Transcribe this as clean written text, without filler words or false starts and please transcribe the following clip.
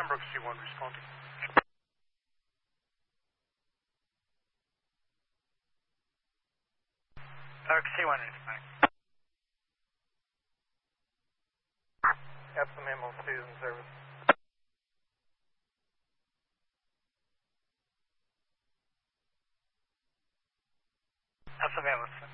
Crook C1 responding. Crook C1 responding. Epsom Ambulance 2 is in service. Epsom Ambulance.